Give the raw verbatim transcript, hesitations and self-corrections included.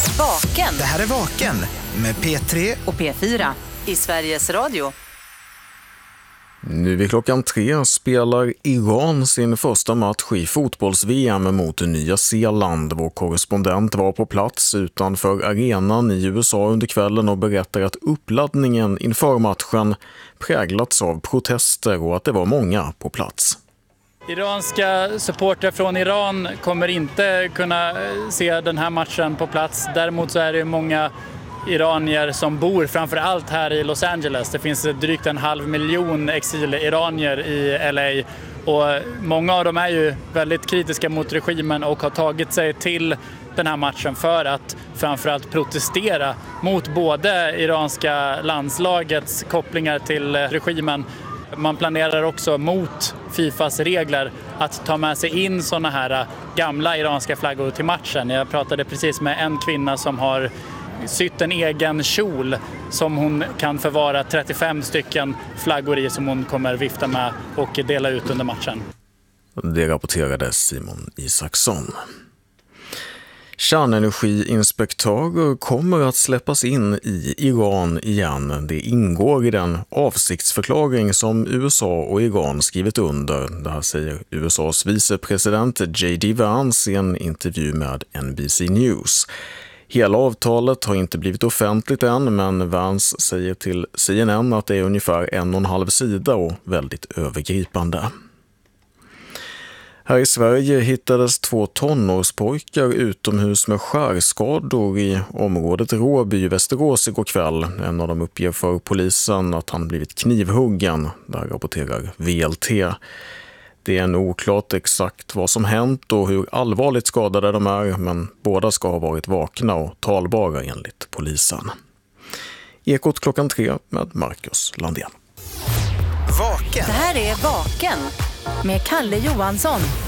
Vaken. Det här är Vaken med P tre och P fyra i Sveriges Radio. Nu vid klockan tre spelar Iran sin första match i fotbolls-V M mot Nya Zeeland. Vår korrespondent var på plats utanför arenan i U S A under kvällen och berättar att uppladdningen inför matchen präglats av protester och att det var många på plats. Iranska supportrar från Iran kommer inte kunna se den här matchen på plats. Däremot så är det många iranier som bor framför allt här i Los Angeles. Det finns drygt en halv miljon exil-iranier i L A och många av dem är ju väldigt kritiska mot regimen och har tagit sig till den här matchen för att framförallt protestera mot både iranska landslagets kopplingar till regimen. Man planerar också mot Fifas regler att ta med sig in såna här gamla iranska flaggor till matchen. Jag pratade precis med en kvinna som har sytt en egen kjol som hon kan förvara trettiofem stycken flaggor i som hon kommer vifta med och dela ut under matchen. Det rapporterade Simon Isaksson. Kärnenergiinspektörer kommer att släppas in i Iran igen. Det ingår i den avsiktsförklaring som U S A och Iran skrivit under. Det här säger U S A:s vicepresident J D Vance i en intervju med N B C News. Hela avtalet har inte blivit offentligt än, men Vance säger till C N N att det är ungefär en och en halv sida och väldigt övergripande. Här i Sverige hittades två tonårspojkar utomhus med skärskador i området Råby i Västerås igår kväll. En av dem uppger för polisen att han blivit knivhuggen. Där rapporterar V L T. Det är än oklart exakt vad som hänt och hur allvarligt skadade de är, men båda ska ha varit vakna och talbara enligt polisen. Ekot klockan tre med Marcus Landén. Vaken. Det här är Vaken med Kalle Johansson.